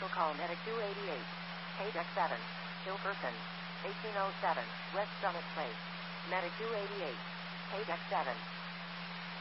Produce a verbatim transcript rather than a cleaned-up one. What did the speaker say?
Special call Medic two eighty-eight. Paydeck seven. Kill person. eighteen oh seven. West Summit Place. Medic two eighty-eight. Paydeck seven.